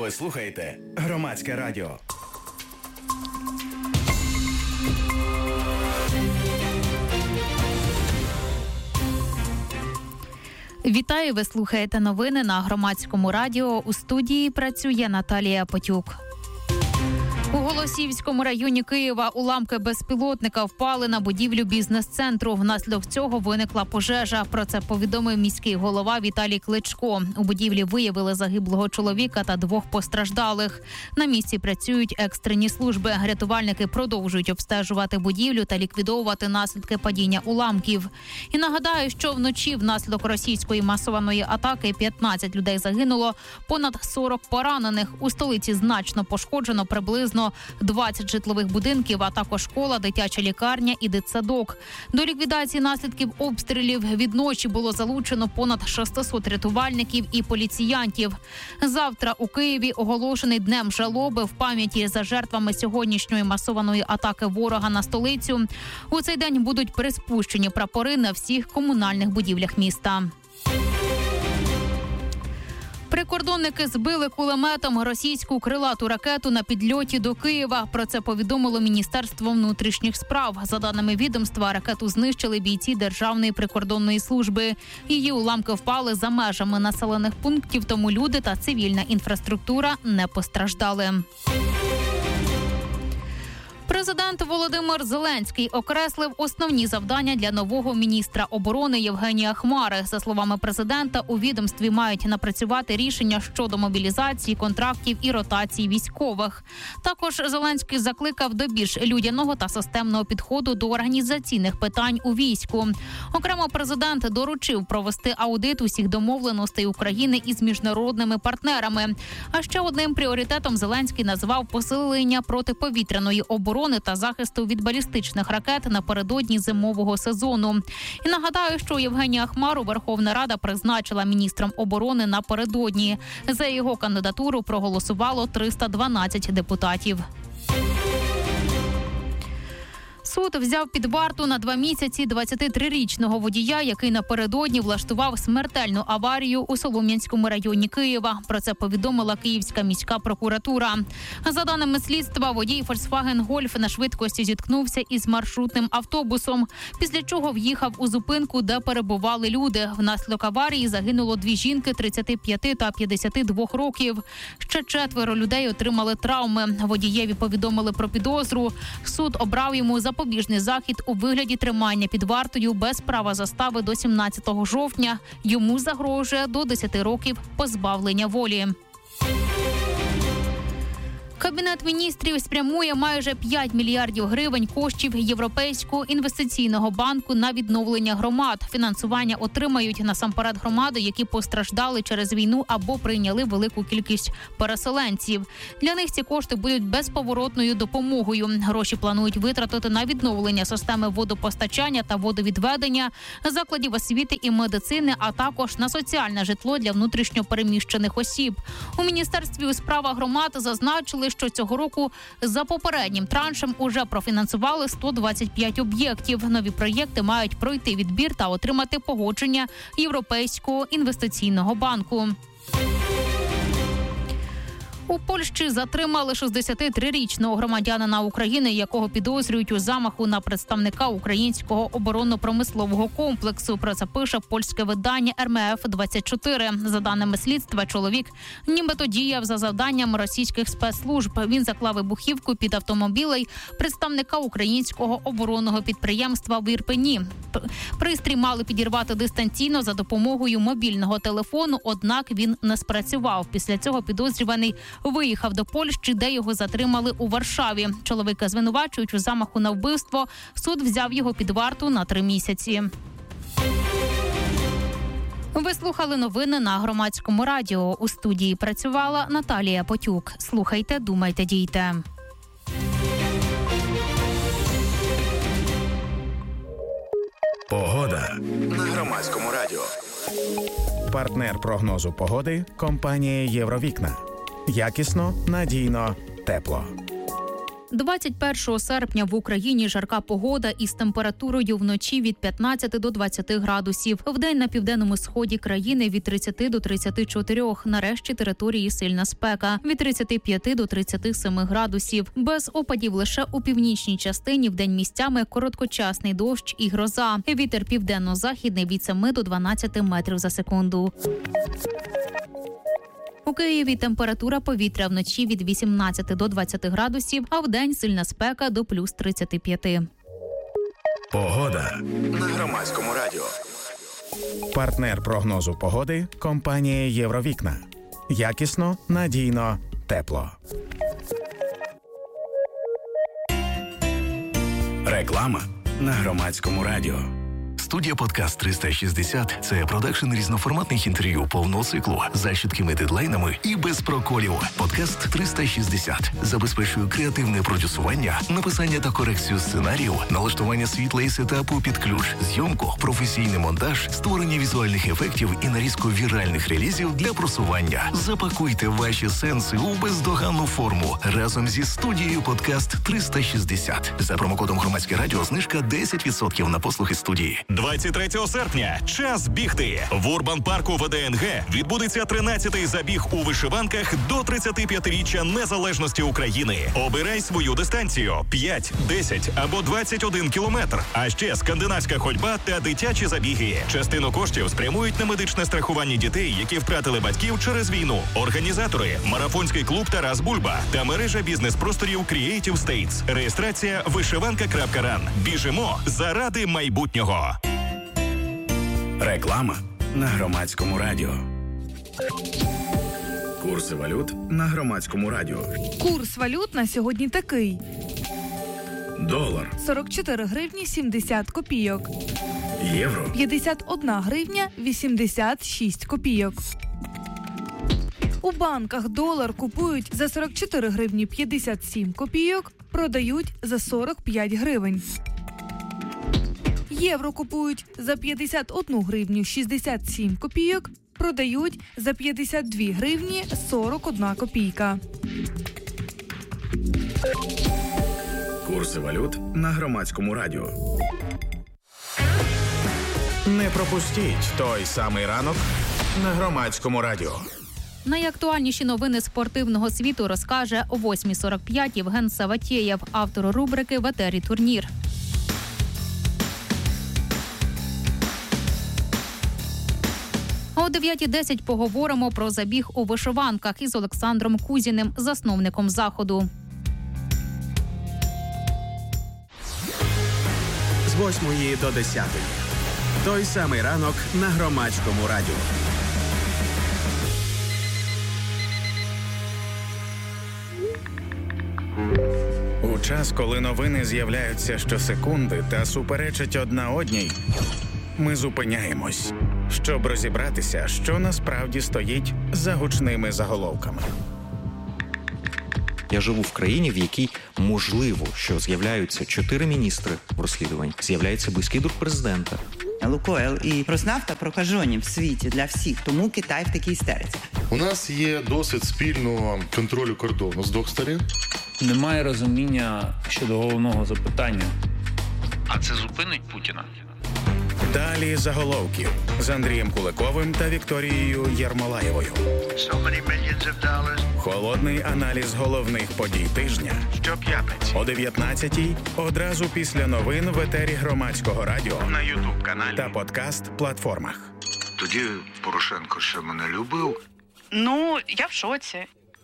Ви слухаєте Громадське радіо. Вітаю, ви слухаєте новини на Громадському радіо. У студії працює Наталія Потюк. У Голосіївському районі Києва уламки безпілотника впали на будівлю бізнес-центру. Внаслідок цього виникла пожежа. Про це повідомив міський голова Віталій Кличко. У будівлі виявили загиблого чоловіка та 2 постраждалих. На місці працюють екстрені служби. Рятувальники продовжують обстежувати будівлю та ліквідовувати наслідки падіння уламків. І нагадаю, що вночі внаслідок російської масованої атаки 15 людей загинуло, понад 40 поранених. У столиці значно пошкоджено приблизно 20 житлових будинків, а також школа, дитяча лікарня і дитсадок. До ліквідації наслідків обстрілів від ночі було залучено понад 600 рятувальників і поліціянтів. Завтра у Києві оголошений днем жалоби в пам'яті за жертвами сьогоднішньої масованої атаки ворога на столицю. У цей день будуть приспущені прапори на всіх комунальних будівлях міста. Прикордонники збили кулеметом російську крилату ракету на підльоті до Києва. Про це повідомило Міністерство внутрішніх справ. За даними відомства, ракету знищили бійці Державної прикордонної служби. Її уламки впали за межами населених пунктів, тому люди та цивільна інфраструктура не постраждали. Президент Володимир Зеленський окреслив основні завдання для нового міністра оборони Євгенія Хмари. За словами президента, у відомстві мають напрацювати рішення щодо мобілізації, контрактів і ротації військових. Також Зеленський закликав до більш людяного та системного підходу до організаційних питань у війську. Окремо президент доручив провести аудит усіх домовленостей України із міжнародними партнерами. А ще одним пріоритетом Зеленський назвав посилення протиповітряної оборони та захисту від балістичних ракет напередодні зимового сезону. І нагадаю, що Євгенія Хмару Верховна Рада призначила міністром оборони напередодні. За його кандидатуру проголосувало 312 депутатів. Суд взяв під варту на 2 місяці 23-річного водія, який напередодні влаштував смертельну аварію у Солом'янському районі Києва. Про це повідомила Київська міська прокуратура. За даними слідства, водій Volkswagen Golf на швидкості зіткнувся із маршрутним автобусом, після чого в'їхав у зупинку, де перебували люди. Внаслідок аварії загинуло 2 жінки 35 та 52 років. Ще 4 людей отримали травми. Водієві повідомили про підозру. Суд обрав йому запобіжний захід у вигляді тримання під вартою без права застави до 17 жовтня. Йому загрожує до 10 років позбавлення волі. Кабінет міністрів спрямує майже 5 мільярдів гривень коштів Європейського інвестиційного банку на відновлення громад. Фінансування отримають насамперед громади, які постраждали через війну або прийняли велику кількість переселенців. Для них ці кошти будуть безповоротною допомогою. Гроші планують витратити на відновлення системи водопостачання та водовідведення, закладів освіти і медицини, а також на соціальне житло для внутрішньо переміщених осіб. У Міністерстві у справах громад зазначили, що цього року за попереднім траншем уже профінансували 125 об'єктів. Нові проєкти мають пройти відбір та отримати погодження Європейського інвестиційного банку. У Польщі затримали 63-річного громадянина України, якого підозрюють у замаху на представника українського оборонно-промислового комплексу. Про це пише польське видання РМФ-24. За даними слідства, чоловік нібито діяв за завданням російських спецслужб. Він заклав вибухівку під автомобілей представника українського оборонного підприємства в Ірпені. Пристрій мали підірвати дистанційно за допомогою мобільного телефону, однак він не спрацював. Після цього підозрюваний виїхав до Польщі, де його затримали у Варшаві. Чоловіка звинувачують у замаху на вбивство. Суд взяв його під варту на 3 місяці. Ви слухали новини на Громадському радіо. У студії працювала Наталія Потюк. Слухайте, думайте, дійте. Погода на Громадському радіо. Партнер прогнозу погоди – компанія «Євровікна». Якісно, надійно, тепло. 21 серпня в Україні жарка погода із температурою вночі від 15 до 20 градусів. Вдень на південному сході країни від 30 до 34. На решті території сильна спека. Від 35 до 37 градусів. Без опадів лише у північній частині вдень місцями короткочасний дощ і гроза. Вітер південно-західний від 7 до 12 метрів за секунду. У Києві температура повітря вночі від 18 до 20 градусів, а вдень сильна спека до плюс 35. Погода на Громадському радіо. Партнер прогнозу погоди – компанія «Євровікна». Якісно, надійно, тепло. Реклама на Громадському радіо. Студія «Подкаст 360» – це продакшн різноформатних інтерв'ю повного циклу за чіткими дедлайнами і без проколів. «Подкаст 360» забезпечує креативне продюсування, написання та корекцію сценарію, налаштування світла і сетапу під ключ, зйомку, професійний монтаж, створення візуальних ефектів і нарізку віральних релізів для просування. Запакуйте ваші сенси у бездоганну форму разом зі студією «Подкаст 360». За промокодом «Громадське радіо» знижка 10% на послуги студії. 23 серпня. Час бігти. В Урбан-парку ВДНГ відбудеться 13-й забіг у вишиванках до 35-річчя незалежності України. Обирай свою дистанцію – 5, 10 або 21 кілометр. А ще скандинавська ходьба та дитячі забіги. Частину коштів спрямують на медичне страхування дітей, які втратили батьків через війну. Організатори – марафонський клуб «Тарас Бульба» та мережа бізнес-просторів Creative States. Реєстрація вишиванка.ран. Біжимо заради майбутнього. Реклама на Громадському радіо. Курси валют на Громадському радіо. Курс валют на сьогодні такий. Долар 44 гривні 70 копійок. Євро 51 гривня 86 копійок. У банках долар купують за 44 гривні 57 копійок, продають за 45 гривень. Євро купують за 51 гривню 67 копійок, продають за 52 гривні 41 копійка. Курси валют на Громадському радіо. Не пропустіть той самий ранок на Громадському радіо. Найактуальніші новини спортивного світу розкаже о 8:45 Євген Саватєєв, автор рубрики «В етері турнір». О 9:10 поговоримо про забіг у вишиванках із Олександром Кузіним, засновником заходу. З 8 до 10. Той самий ранок на Громадському радіо. У час, коли новини з'являються щосекунди та суперечать одна одній, ми зупиняємось, щоб розібратися, що насправді стоїть за гучними заголовками. Я живу в країні, в якій можливо, що з'являються 4 міністри в розслідуванні, з'являється близький друг президента. Лукойл і Роснафта прокажені в світі для всіх, тому Китай в такій істериці. У нас є досвід спільного контролю кордону з двох сторін. Немає розуміння щодо головного запитання. А це зупинить Путіна? Далі заголовків з Андрієм Куликовим та Вікторією Єрмолаєвою. Холодний аналіз головних подій тижня. Щоп'ятниці о 19:00 одразу після новин в етері Громадського радіо на YouTube-каналі та подкаст-платформах. Тоді Порошенко ще мене любив. Ну, я в шоці.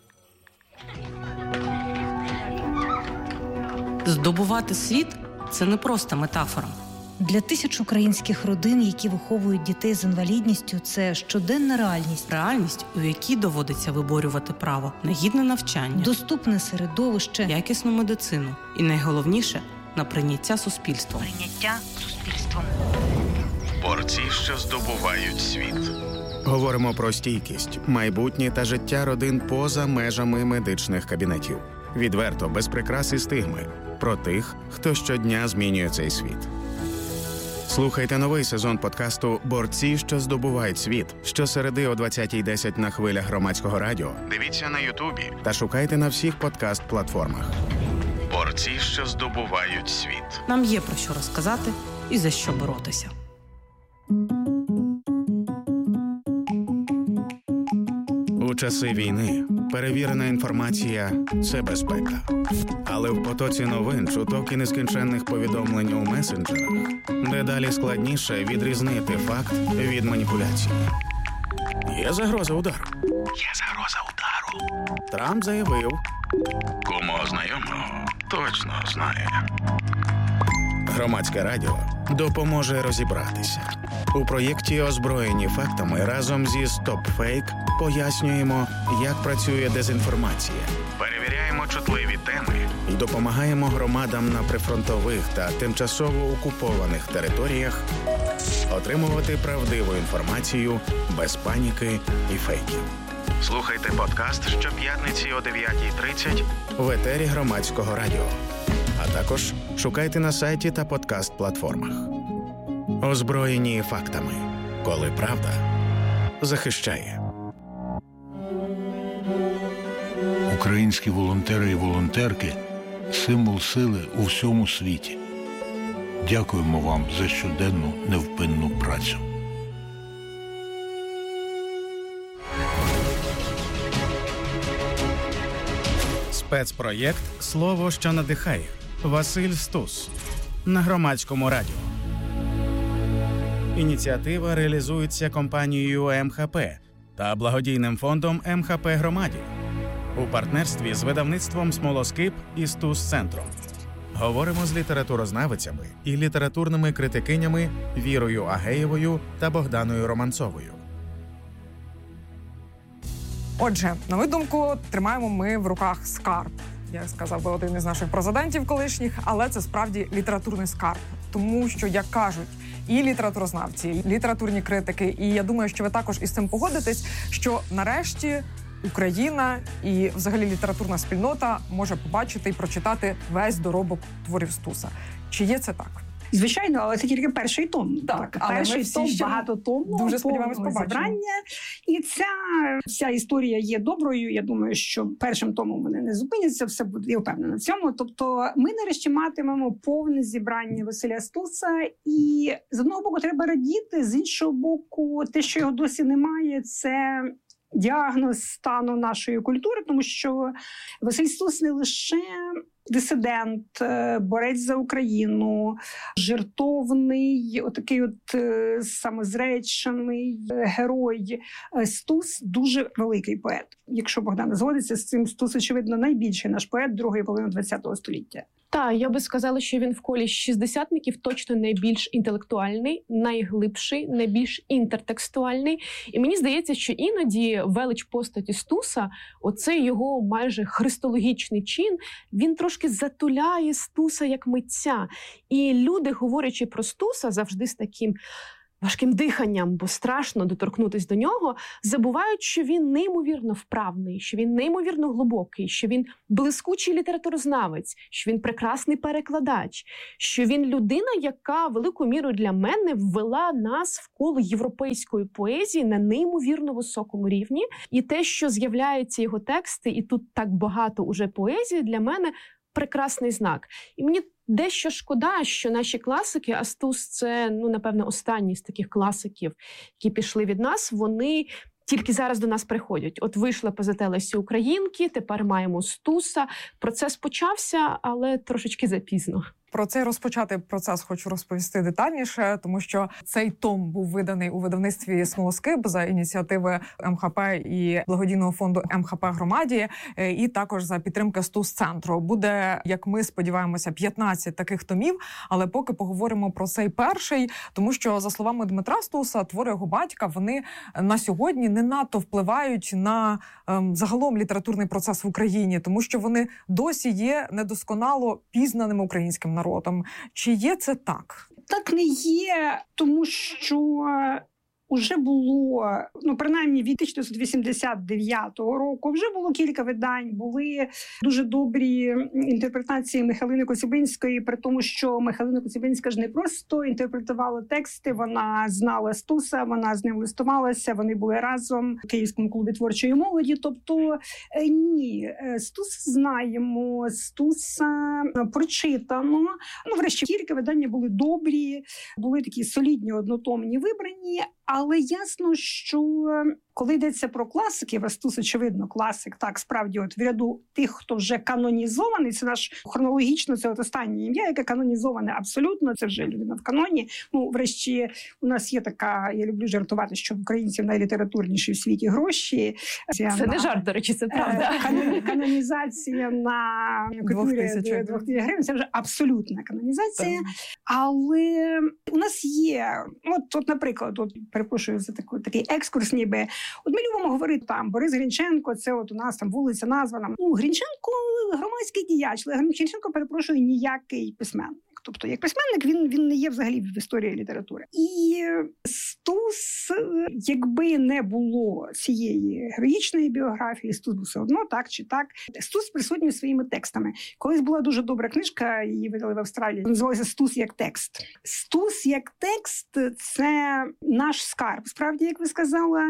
Здобувати світ – це не просто метафора. Для тисяч українських родин, які виховують дітей з інвалідністю, це щоденна реальність. Реальність, у якій доводиться виборювати право на гідне навчання, доступне середовище, якісну медицину і, найголовніше, на прийняття суспільством. Борці, що здобувають світ. Говоримо про стійкість, майбутнє та життя родин поза межами медичних кабінетів. Відверто, без прикрас і стигми. Про тих, хто щодня змінює цей світ. Слухайте новий сезон подкасту «Борці, що здобувають світ» щосереди о 20:10 на хвилях Громадського радіо. Дивіться на Ютубі та шукайте на всіх подкаст-платформах. Борці, що здобувають світ. Нам є про що розказати і за що боротися. У часи війни перевірена інформація – це безпека. Але в потоці новин, чуток і нескінченних повідомлень у месенджерах дедалі складніше відрізнити факт від маніпуляції. Є загроза удару. Трамп заявив. Кому знайомого точно знає. Громадське радіо допоможе розібратися. У проєкті «Озброєні фактами» разом зі StopFake пояснюємо, як працює дезінформація. Перевіряємо чутливі теми і допомагаємо громадам на прифронтових та тимчасово окупованих територіях отримувати правдиву інформацію без паніки і фейків. Слухайте подкаст щоп'ятниці о 9:30 в етері Громадського радіо. А також шукайте на сайті та подкаст-платформах. Озброєні фактами. Коли правда захищає. Українські волонтери і волонтерки – символ сили у всьому світі. Дякуємо вам за щоденну невпинну працю. Спецпроєкт «Слово, що надихає». Василь Стус. На Громадському радіо. Ініціатива реалізується компанією МХП та благодійним фондом МХП Громаді у партнерстві з видавництвом «Смолоскип» і Стус-центром. Говоримо з літературознавицями і літературними критикинями Вірою Агеєвою та Богданою Романцовою. Отже, на мою думку, тримаємо ми в руках скарб. Як сказав би один із наших президентів колишніх, але це справді літературний скарб. Тому що, як кажуть і літературознавці, і літературні критики, і я думаю, що ви також із цим погодитесь, що нарешті Україна і взагалі літературна спільнота може побачити і прочитати весь доробок творів Стуса. Чи є це так? Звичайно, але це тільки перший том. Так, але перший том, багато тому, дуже сподіваємось побачимо. Зібрання. І ця історія є доброю. Я думаю, що першим томом вони не зупиняться, все буде, я впевнена в цьому. Тобто ми нарешті матимемо повне зібрання Василя Стуса. І з одного боку треба радіти, з іншого боку, те, що його досі немає, це діагноз стану нашої культури, тому що Василь Стус не лише дисидент, борець за Україну, жертовний, отакий самозречений герой. Стус дуже великий поет. Якщо Богдан згодиться з цим, Стус, очевидно, найбільший наш поет другої половини ХХ століття. Так, я би сказала, що він в колі шістдесятників точно найбільш інтелектуальний, найглибший, найбільш інтертекстуальний. І мені здається, що іноді велич постаті Стуса, оцей його майже христологічний чин, він трошки затуляє Стуса як митця. І люди, говорячи про Стуса, завжди з таким важким диханням, бо страшно доторкнутися до нього, забувають, що він неймовірно вправний, що він неймовірно глибокий, що він блискучий літературознавець, що він прекрасний перекладач, що він людина, яка великою мірою для мене ввела нас в коло європейської поезії на неймовірно високому рівні. І те, що з'являються його тексти, і тут так багато уже поезії, для мене прекрасний знак. І мені дещо шкода, що наші класики, а Стус – це, напевно, останній з таких класиків, які пішли від нас, вони тільки зараз до нас приходять. От вийшла ПЗТ Лесі Українки, тепер маємо Стуса. Процес почався, але трошечки запізно. Про цей розпочатий процес хочу розповісти детальніше, тому що цей том був виданий у видавництві «Смолоскип» за ініціативи МХП і благодійного фонду МХП Громаді, і також за підтримки Стус-центру. Буде, як ми сподіваємося, 15 таких томів, але поки поговоримо про цей перший, тому що, за словами Дмитра Стуса, твори його батька, вони на сьогодні не надто впливають на загалом літературний процес в Україні, тому що вони досі є недосконало пізнаним українським народом. Чи є це так? Так не є, тому що уже було, принаймні від 1989 року, вже було кілька видань, були дуже добрі інтерпретації Михайлини Коцюбинської, при тому, що Михайлина Коцюбинська ж не просто інтерпретувала тексти, вона знала Стуса, вона з ним листувалася, вони були разом в Київському клубі творчої молоді. Тобто, ні, Стуса знаємо, Стуса прочитано. Врешті, кілька видання були добрі, були такі солідні, однотомні, вибрані, але ясно, що коли йдеться про класиків, Стус, очевидно, класик, так, справді, в ряду тих, хто вже канонізований, це наш хронологічно, це останнє ім'я, яке канонізоване абсолютно, це вже людина в каноні. Врешті, у нас є така, я люблю жартувати, що в українців найлітературніші в світі гроші. Це не жарт, до речі, це правда. Канонізація на купюрі 2000 гривень, це вже абсолютна канонізація. Але у нас є, наприклад, перепрошую за такий екскурс, ніби, ми любимо говорити там, Борис Грінченко, це у нас там вулиця названа. Грінченко громадський діяч, але Грінченко, перепрошую, ніякий письменник. Тобто, як письменник, він не є взагалі в історії літератури. І Стус, якби не було цієї героїчної біографії, Стус був все одно, так чи так. Стус присутній своїми текстами. Колись була дуже добра книжка, її видали в Австралії, називалася «Стус як текст». Стус як текст – це наш скарб, справді, як ви сказала.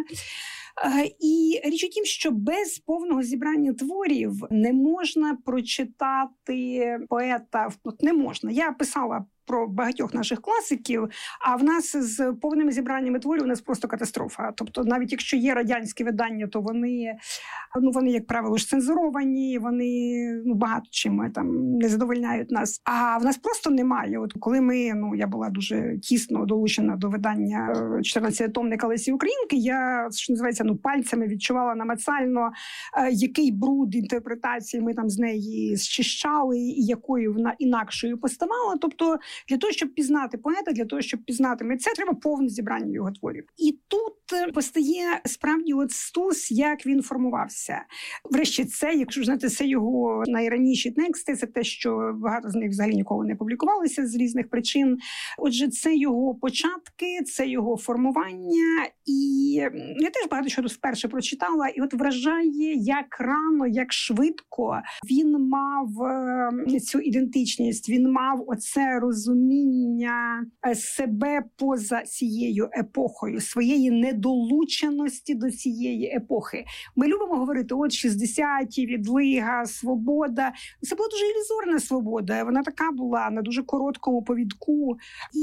І річ у тім, що без повного зібрання творів не можна прочитати поета. Не можна. Я писала про багатьох наших класиків, а в нас з повними зібраннями творів у нас просто катастрофа. Тобто, навіть якщо є радянські видання, то вони, як правило, ж цензуровані, вони багато чим там не задовольняють нас. А в нас просто немає. Коли я була дуже тісно долучена до видання 14-томника Лесі Українки, я, що називається, пальцями відчувала намацально, який бруд інтерпретації ми там з неї зчищали, і якою вона інакшою поставала. Тобто, для того, щоб пізнати поета, для того, щоб пізнати митця, треба повне зібрання його творів. І тут постає справді Стус, як він формувався. Врешті це, якщо знаєте, це його найраніші тексти, це те, що багато з них взагалі ніколи не публікувалися з різних причин. Отже, це його початки, це його формування. І я теж багато що тут вперше прочитала, і вражає, як рано, як швидко він мав цю ідентичність, він мав оце розуміння себе поза цією епохою, своєї недолученості до цієї епохи. Ми любимо говорити, 60-ті, відлига, свобода. Це була дуже ілюзорна свобода. Вона така була на дуже короткому повідку.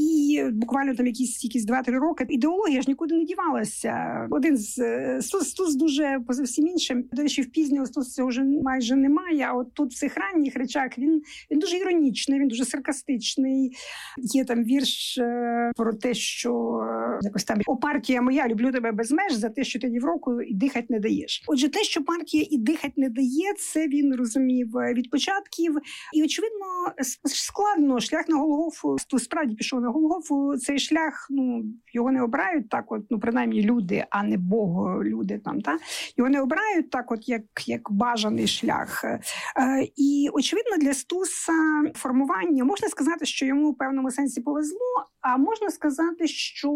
І буквально там якісь 2-3 роки. Ідеологія ж нікуди не дівалася. Один з Стус дуже поза всім іншим. До речі, в пізнього Стус цього вже майже немає. А тут в цих ранніх речах він дуже іронічний, він дуже саркастичний. Є там вірш про те, що якось там «О, партія моя, люблю тебе без меж за те, що ти ні в року і дихать не даєш». Отже, те, що партія і дихать не дає, це він розумів від початків. І, очевидно, складно. Шлях на Голгофу, Стус справді пішов на Голгофу. Цей шлях, його не обирають так принаймні люди, а не боголюди там, та? Його не обирають так як бажаний шлях. І, очевидно, для Стуса формування, можна сказати, що йому в певному сенсі повезло, а можна сказати, що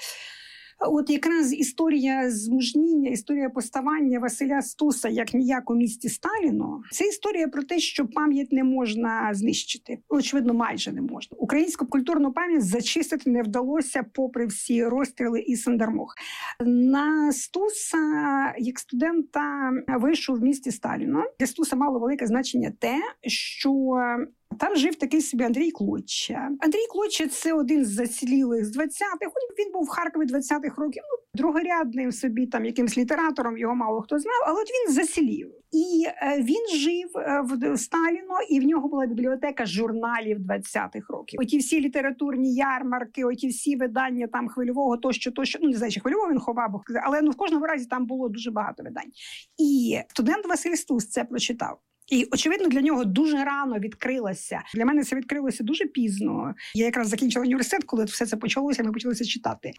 якраз історія змужніння, історія поставання Василя Стуса як ніяк у місті Сталіно, це історія про те, що пам'ять не можна знищити. Очевидно, майже не можна. Українську культурну пам'ять зачистити не вдалося попри всі розстріли і сандармох. На Стуса, як студента, вийшов в місті Сталіно. Для Стуса мало велике значення те, що там жив такий собі Андрій Клоча. Андрій Клоча – це один з зацілілих з 20-х. Він був в Харкові 20-х років, другорядним собі там якимсь літератором, його мало хто знав, але він зацілів. І він жив в Сталіно, і в нього була бібліотека журналів 20-х років. Оті всі літературні ярмарки, оті всі видання там Хвильового, тощо, не знаю, чи Хвильового він ховав, але в кожному разі там було дуже багато видань. І студент Василь Стус це прочитав. І, очевидно, для нього дуже рано відкрилося. Для мене це відкрилося дуже пізно. Я якраз закінчила університет, коли все це почалося, ми почалися читати.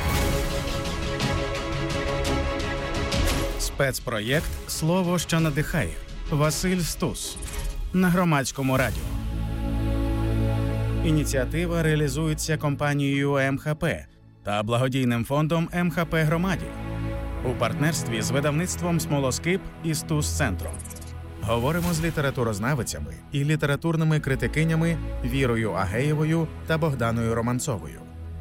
Спецпроєкт «Слово, що надихає». Василь Стус. На Громадському радіо. Ініціатива реалізується компанією МХП та благодійним фондом МХП «Громаді» у партнерстві з видавництвом «Смолоскип» і «Стус-центром». Говоримо з літературознавицями і літературними критикинями Вірою Агеєвою та Богданою Романцовою.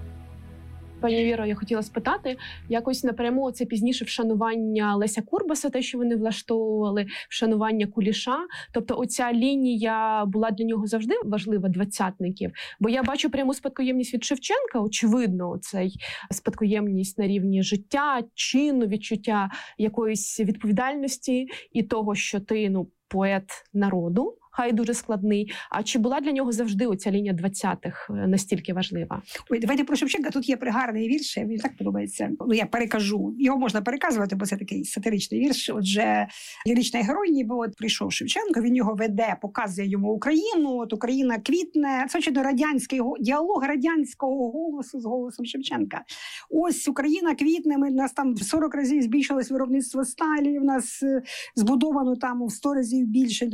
Пані Віро, я хотіла спитати, якось напряму це пізніше вшанування Леся Курбаса, те, що вони влаштовували, вшанування Куліша. Тобто оця лінія була для нього завжди важлива, двадцятників. Бо я бачу пряму спадкоємність від Шевченка, очевидно, цей спадкоємність на рівні життя, чину, відчуття якоїсь відповідальності і того, що ти, поет народу, хай дуже складний. А чи була для нього завжди оця лінія 20-х настільки важлива? Ой, давайте про Шевченка. Тут є пригарний вірш, мені так подобається. Я перекажу. Його можна переказувати, бо це такий сатиричний вірш. Отже, лірична героїня, бо прийшов Шевченко, він його веде, показує йому Україну, от Україна квітне. Це очевидно радянський діалог радянського голосу з голосом Шевченка. Ось Україна квітне, у нас там в 40 разів збільшилось виробництво сталі, в нас збудовано там в 100 разів більше.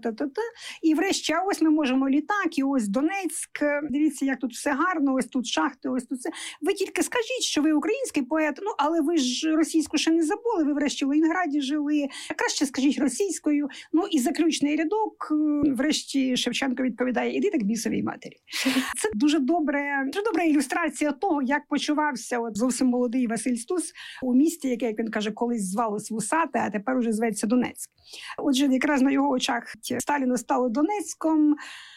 І врешті, а ось ми можемо літак, і ось Донецьк, дивіться, як тут все гарно, ось тут шахти, ось тут все. Ви тільки скажіть, що ви український поет, але ви ж російську ще не забули, ви врешті в Ленінграді жили, краще скажіть російською. І заключний рядок, врешті Шевченко відповідає, іди так бісовій матері. Це дуже добра ілюстрація того, як почувався зовсім молодий Василь Стус у місті, яке, як він каже, колись звалось Вусате, а тепер уже зветься Донецьк. Отже, якраз на його очах Сталіно стало Донецьком.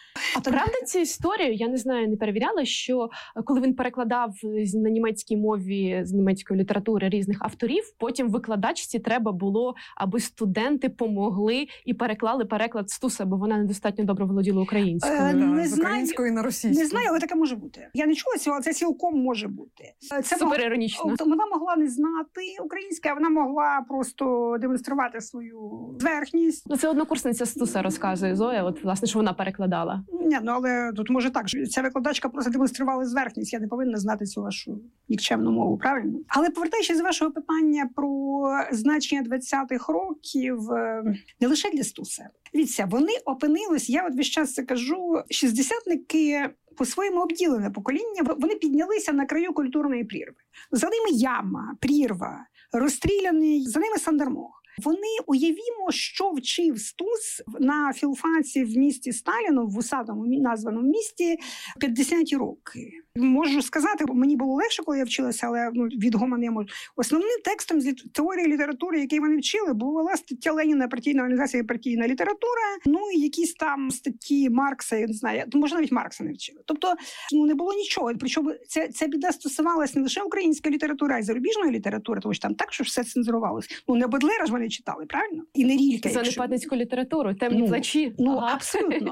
А правда цю історію, я не знаю, не перевіряла, що коли він перекладав на німецькій мові з німецької літератури різних авторів, потім викладачці треба було, аби студенти помогли і переклали переклад Стуса, бо вона недостатньо добре володіла українською. Не з української на російську. Не знаю, але таке може бути. Я не чула цього, але це цілком може бути. Це супер іронічно. Вона могла не знати українське, а вона могла просто демонструвати свою зверхність. Це однокурсниця Стуса розказує Зоя, власне, що вона перекладала. Ні, але тут може так, що ця викладачка просто демонструвала зверхність. Я не повинна знати цю вашу нікчемну мову, правильно? Але повертаючись з вашого питання про значення 20-х років, не лише для Стуса. Дивіться, вони опинились, я весь час це кажу, шістдесятники по-своєму обділене покоління, вони піднялися на краю культурної прірви. За ними яма, прірва, розстріляний, за ними Сандармох. Вони, уявімо, що вчив Стус на філфаці в місті Сталіно, в вусатому названому місті, 50-ті роки. Можу сказати, мені було легше, коли я вчилася, але відгома не можу. Основним текстом з теорії літератури, який вони вчили, була стаття Леніна «Партійна організація і партійна література», і якісь там статті Маркса, я не знаю, може навіть Маркса не вчили. Тобто, не було нічого. Причому ця біда стосувалася не лише української літератури, а й зарубіжної літератури, тому що там так, що все цензурувалось. Не Бодлера ж вони читали, правильно? І не Рілька. Занепадницьку літературу, темні плачі. Абсолютно.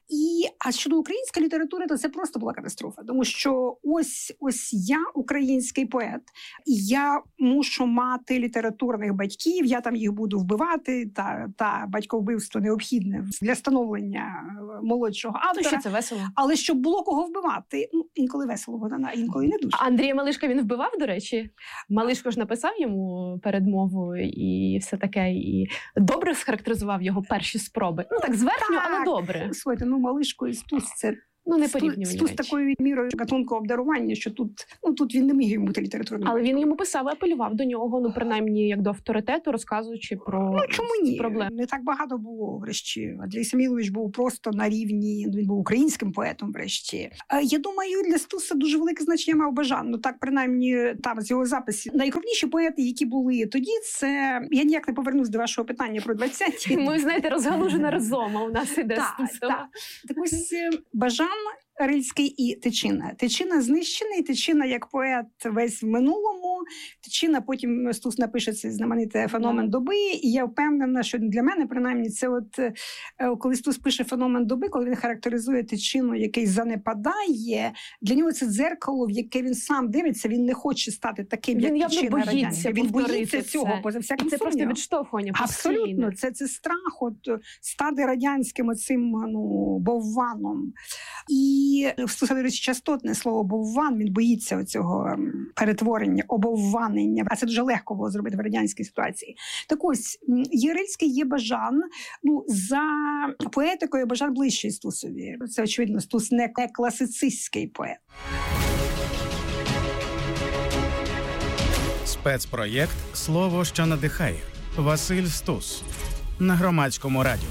А щодо української літератури, то це просто була катастрофа, тому що ось я український поет, і я мушу мати літературних батьків, я там їх буду вбивати, та батьковбивство необхідне для становлення молодшого автора. Це весело. Але щоб було кого вбивати, інколи весело, Богдана, інколи не дуже. А Андрія Малишка він вбивав, до речі? Малишко ж написав йому передмову і все таке, і добре схарактеризував його перші спроби. Так, зверхньо, але добре. Слухайте, Малишко і Стус – це не порівнювані Стус такою мірою гатункового обдарування, що тут він не міг йому бути літературним. Але він йому писав і апелював до нього, принаймні, як до авторитету, розказуючи про чому ні? Проблеми. Не так багато було, врешті. Андрій Самілович був просто на рівні, він був українським поетом, врешті. Я думаю, для Стуса дуже велике значення мав Бажан. Так, принаймні, там з його записів. Найкрупніші поети, які були тоді, це... Я ніяк не повернусь до вашого питання про 20-ті. Ми, знаєте, розгалужена розома у нас іде Стусова. Так ось Бажан, Рильський і Тичина. Тичина знищений, Тичина як поет весь в минулому. Тичина, потім Стус напише цей знаменитий феномен доби, і я впевнена, що для мене, принаймні, це коли Стус пише феномен доби, коли він характеризує Тичину, який занепадає, для нього це дзеркало, в яке він сам дивиться, він не хоче стати таким, як Тичина радянська. Він боїться цього, поза всяким сумнівом. Це просто відштовхування постійне. Абсолютно, це страх стати радянським оцим бовваном. І в Стуса, до речі, частотне слово «бовван», він боїться цього перетворення, обовванення. А це дуже легко було зробити в радянській ситуації. Так ось, є Рильський, є Бажан. За поетикою Бажан ближчий Стусові. Це, очевидно, Стус не класицистський поет. Спецпроєкт «Слово, що надихає». Василь Стус. На Громадському радіо.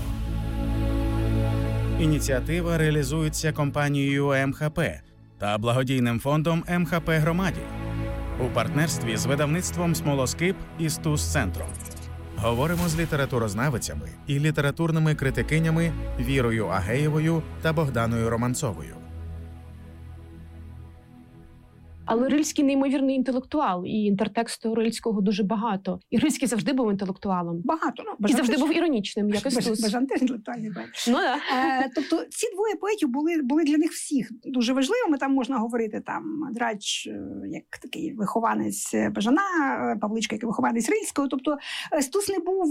Ініціатива реалізується компанією МХП та благодійним фондом МХП Громаді у партнерстві з видавництвом «Смолоскип» і Стус-центром. Говоримо з літературознавицями і літературними критикинями Вірою Агеєвою та Богданою Романцовою. Але Рильський неймовірний інтелектуал, і інтертексту Рильського дуже багато. І Рильський завжди був інтелектуалом. Багато. І завжди був іронічним, як і Стус. Бажан теж інтелектуальний. Ну, да. Тобто ці двоє поетів були для них всіх дуже важливими. Там можна говорити, Драч, як такий вихованець Бажана, Павличко, як вихованець Рильського. Тобто Стус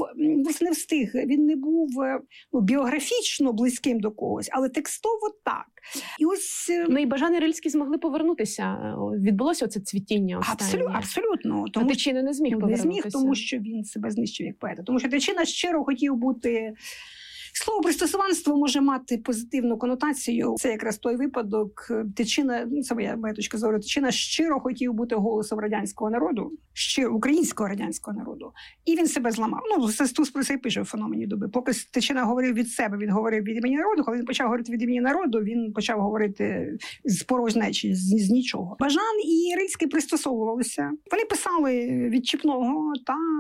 не встиг, він не був біографічно близьким до когось, але текстово так. І ось... і Бажан і Рильський змогли повернутися. Відбулося оце цвітіння останнє. Абсолютно. Тому Тичина не зміг повернутися. Не зміг, тому що він себе знищив як поета. Тому що Тичина щиро хотів бути... Слово «пристосуванство» може мати позитивну конотацію. Це якраз той випадок. Тичина, це моя точка зору, Тичина щиро хотів бути голосом радянського народу, українського радянського народу. І він себе зламав. Це Стус про це і пише в «Феномені доби». Поки Тичина говорив від себе, він говорив від імені народу. Коли він почав говорити від імені народу, він почав говорити з порожнечі, з нічого. Бажан і Рильський пристосовувалися. Вони писали від Чіпного,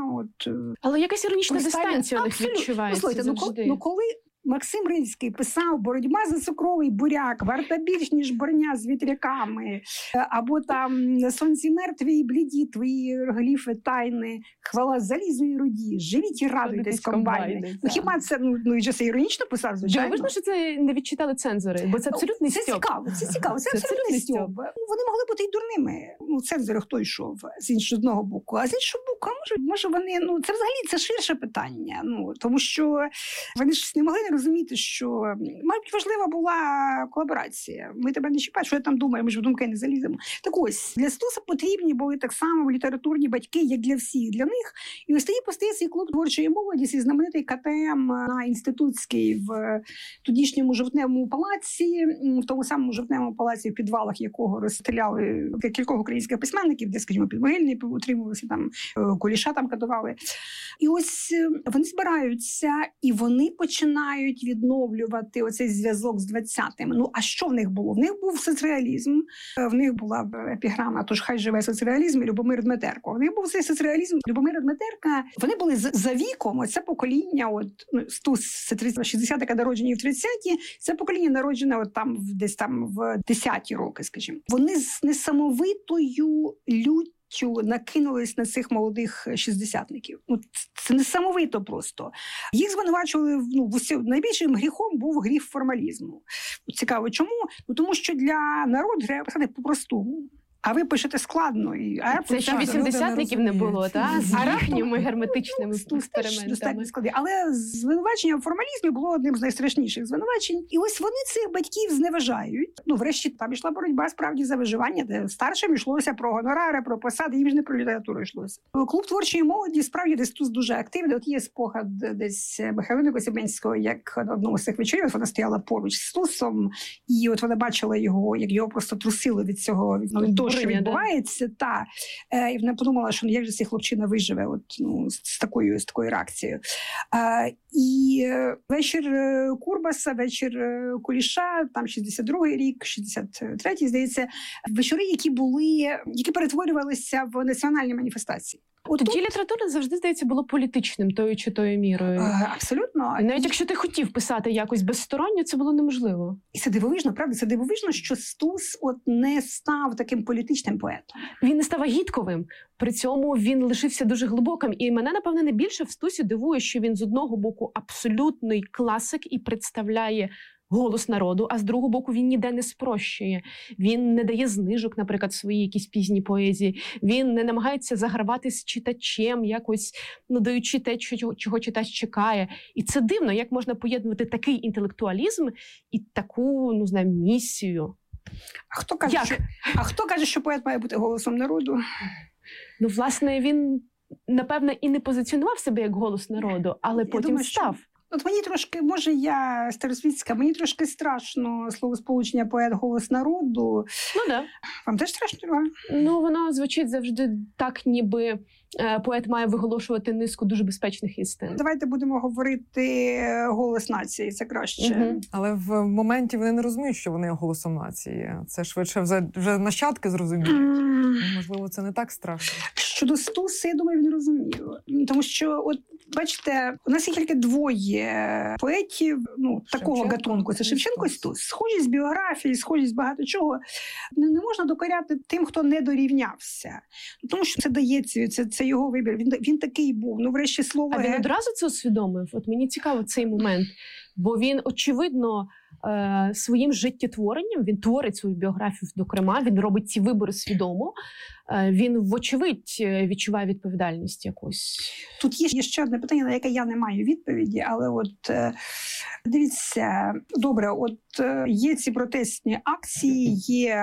Але якась іронічна дистанція у них відчувається завжди. Коли Максим Рильський писав «Боротьба за цукровий буряк, варта більш, ніж борня з вітряками», або «На сонці мертві і бліді твої гліфи тайни, хвала залізу і руді, живіть і радуйтесь, комбайни». Хіба це, і це іронічно писав, звичайно? Видно, що це не відчитали цензори, бо це абсолютний стьоп. Це цікаво, це абсолютний стьоп. Вони могли бути і дурними. Цензори хто йшов з одного боку, а з іншого боку, може вони, це взагалі це ширше питання, тому що вони ж не могли розуміти, що, мабуть, важлива була колаборація. Ми тебе не чіпаємо, що я там думаю, ми ж в думки не заліземо. Так ось, для Стуса потрібні були так само літературні батьки, як для всіх, для них. І ось тоді постає цей клуб творчої молодості, знаменитий КТМ на Інститутській в тодішньому Жовтневому палаці, в тому самому Жовтневому палаці, в підвалах якого розстріляли кількох українських письменників, де, скажімо, Підмогильний утримувалися, там Куліша там катували. І ось вони збираються, і вони починають відновлювати оцей зв'язок з 20-ми. А що в них було? В них був соцреалізм, в них була епіграма «Тож хай живе соцреалізм» і Любомир Дмитерко. В них був цей соцреалізм Любомира Дмитерка. Вони були за віком, оце покоління, Стус, це 60-ка, народжені в 30-ті, це покоління народжене десь там в 10-ті роки, скажімо. Вони з несамовитою люттю накинулись на цих молодих шістдесятників. Це несамовито просто. Їх звинувачували, найбільшим гріхом був гріх формалізму. Цікаво, чому? Тому що для народу треба писати по-простому. А ви пишете складно. Це ще 80-ників не було, з їхніми герметичними експериментами. Але звинувачення в формалізмі було одним з найстрашніших звинувачень. І ось вони цих батьків зневажають. Врешті там йшла боротьба справді за виживання, де старшим йшлося про гонорари, про посади, їм ж не про літературу йшлося. Клуб творчої молоді справді десь тут дуже активний. Є спогад десь Михайлини Косібенського, як на одному з цих вечорів вона стояла поруч з Стусом, і вона бачила його, як його просто трусили від цього, від того, що відбувається, і вона подумала, що як же цей хлопчина виживе з такою реакцією. І вечір Курбаса, вечір Куліша, там 62-й рік, 63-й, здається, вечори, які перетворювалися в національні маніфестації. Тоді література завжди, здається, була політичним тою чи тою мірою. Абсолютно. І навіть якщо ти хотів писати якось безсторонньо, це було неможливо. І це дивовижно, правда? Це дивовижно, що Стус не став таким політичним поетом. Він не став агітковим. При цьому він лишився дуже глибоким. І мене, напевне, найбільше в Стусі дивує, що він з одного боку абсолютний класик і представляє голос народу, а з другого боку він ніде не спрощує. Він не дає знижок, наприклад, в своїй якійсь пізній поезії. Він не намагається загравати з читачем, якось надаючи те, чого читач чекає. І це дивно, як можна поєднувати такий інтелектуалізм і таку, місію. А хто каже, що поет має бути голосом народу? Власне, він, напевне, і не позиціонував себе як голос народу, але потім став. От мені трошки, може я старосвітська, мені трошки страшно словосполучення поет «Голос народу». Ну, да. Вам теж страшно? Ну, воно звучить завжди так, ніби поет має виголошувати низку дуже безпечних істин. Давайте будемо говорити голос нації, це краще. Але в моменті вони не розуміють, що вони голосом нації. Це швидше вже нащадки зрозуміють. Можливо, це не так страшно. Щодо Стуса, я думаю, він розумів. Тому що, от, бачите, у нас є тільки двоє поетів, такого гатунку. Це Шевченко і Стус. Схожість біографії, схожість багато чого. Не можна докоряти тим, хто не дорівнявся. Тому що це дається, це його вибір. Він такий був. Врешті слово... А він одразу це усвідомив? От мені цікаво цей момент. Бо він, очевидно, своїм життєтворенням, він творить свою біографію докрема, він робить ці вибори свідомо, він, вочевидь, відчуває відповідальність якусь. Тут є ще одне питання, на яке я не маю відповіді, але от дивіться, добре, от є ці протестні акції,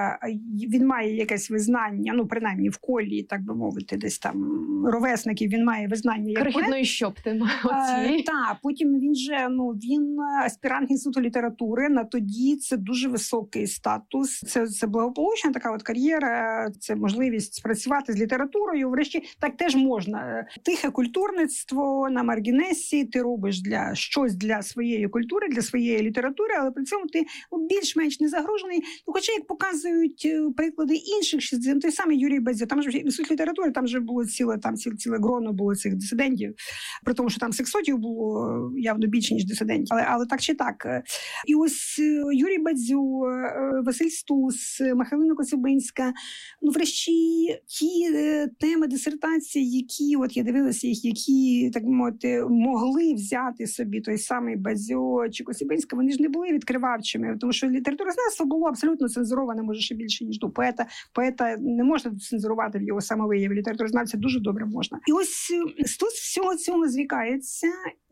він має якесь визнання, принаймні в колі, так би мовити, десь там ровесників, він має визнання як крихітної щопти. Так, потім він же, він аспірант Інституту літератури, на тоді це дуже високий статус, це благополучна така от кар'єра, це можливість працювати з літературою, врешті так теж можна. Тихе культурництво на маргінесі, ти робиш щось для своєї культури, для своєї літератури, але при цьому ти більш-менш не загрожений. Хоча, як показують приклади інших шістдесятих, той самий Юрій Бадзьо, там же в Інституті літератури, там же було ціле гроно було цих дисидентів, при тому, що там сексотів було явно більше, ніж дисидентів. Але так чи так. І ось Юрій Бадзьо, Василь Стус, Михайлина Коцюбинська, врешті ті теми дисертації, які, от я дивилася їх, які, так мовити, могли взяти собі той самий Бадзьо чи Коцюбинська, вони ж не були відкривавчими, тому що літературознавство було абсолютно цензуроване, може ще більше, ніж до поета. Поета не можна цензурувати в його самовияві, літературознавця дуже добре можна. І ось Стус всього цього звікається,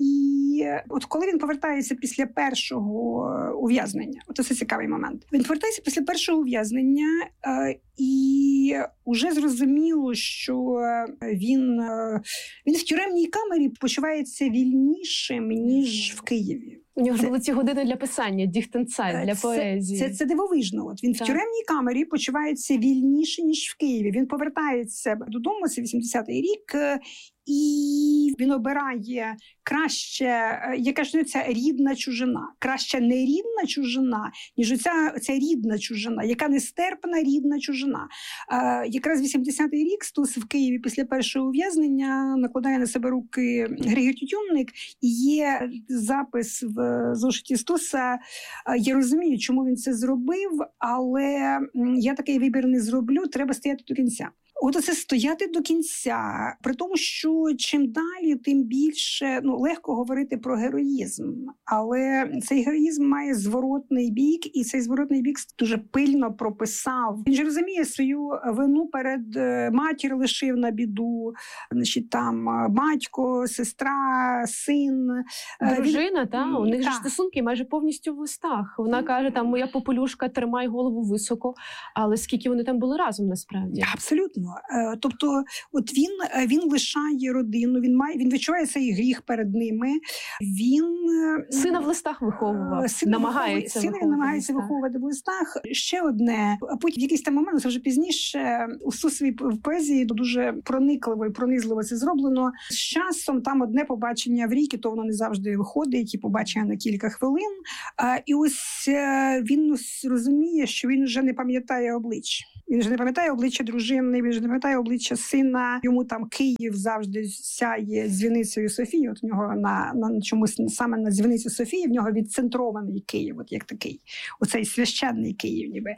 і от коли він повертається після першого ув'язнення, от це цікавий момент. Він повертається після першого ув'язнення, і уже зрозуміло, що він в тюремній камері почувається вільнішим, ніж в Києві. У нього були ці години для писання, діхтенцайт, для поезії. Це дивовижно. От він в тюремній камері почувається вільніше, ніж в Києві. Він повертається додому, це 80-й рік, і він обирає краще, яка ж ця рідна чужина, краще не рідна чужина, ніж ця рідна чужина, яка нестерпна рідна чужина. Якраз 80-й рік Стус в Києві після першого ув'язнення накладає на себе руки Григір Тютюнник, і є запис в зошиті Стуса. Я розумію, чому він це зробив, але я такий вибір не зроблю, треба стояти до кінця. От оце стояти до кінця, при тому, що чим далі, тим більше, легко говорити про героїзм, але цей героїзм має зворотний бік, і цей зворотний бік дуже пильно прописав. Він же розуміє свою вину перед матір лишив на біду, там батько, сестра, син. Дружина, у них ж стосунки майже повністю в листах. Вона каже, моя попелюшка, тримай голову високо, але скільки вони там були разом насправді? Абсолютно. Тобто, от він лишає родину, він відчуває цей гріх перед ними. Він сина в листах виховував, намагається виховувати в листах. Ще одне, а потім в якийсь там момент, це вже пізніше, у Стусовій поезії дуже проникливо і пронизливо це зроблено. З часом там одне побачення в рік, і то воно не завжди виходить, і побачення на кілька хвилин. І ось він розуміє, що він вже не пам'ятає обличчя. Він вже не пам'ятає обличчя дружини, він вже не пам'ятає обличчя сина. Йому там Київ завжди сяє дзвіницею Софії. От у нього на чомусь саме на дзвіниці Софії в нього відцентрований Київ, от як такий, оцей священний Київ ніби.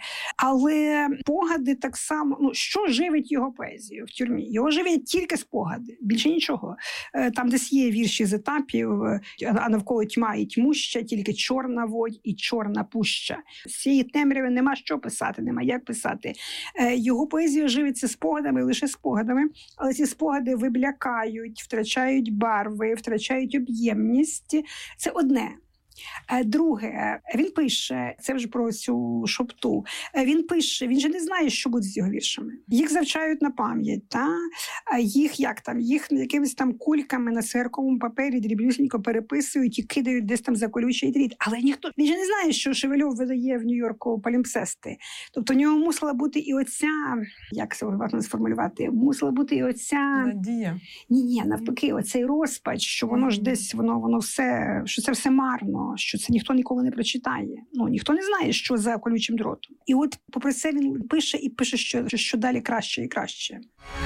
Але спогади так само, що живить його поезію в тюрмі? Його живить тільки спогади, більше нічого. Там десь є вірші з етапів, а навколо тьма і тьмуща, тільки чорна водь і чорна пуща. З цієї темряви нема що писати, нема як писати. Його поезія живиться спогадами, лише спогадами, але ці спогади виблякають, втрачають барви, втрачають об'ємність. Це одне. Друге, він пише, це вже про цю шопту, він пише, він же не знає, що буде з його віршами. Їх завчають на пам'ять, їх якимись там кульками на сигарковому папері дрібнюсінько переписують і кидають десь там за колючий дріт. Але він же не знає, що Шевельов видає в Нью-Йорку палімпсести. Тобто в нього мусила бути і оця, як це можна сформулювати, мусила бути і оця... Надія. Ні, навпаки, оцей розпач, що воно ж десь, воно все, що це все марно, що це ніхто ніколи не прочитає. Ніхто не знає, що за колючим дротом. І от попри це він пише і пише, що далі краще і краще.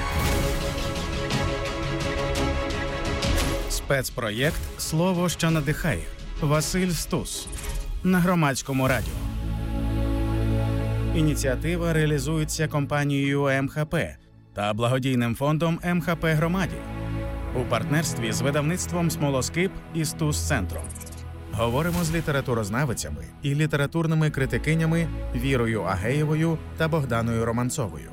Спецпроєкт «Слово, що надихає». Василь Стус. На Громадському радіо. Ініціатива реалізується компанією МХП та благодійним фондом МХП Громаді у партнерстві з видавництвом «Смолоскип» і «Стус-центром». Говоримо з літературознавицями і літературними критикинями Вірою Агеєвою та Богданою Романцовою.